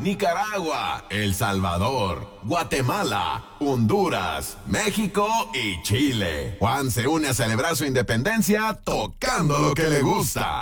Nicaragua, El Salvador, Guatemala, Honduras, México y Chile. Juan se une a celebrar su independencia tocando lo que le gusta.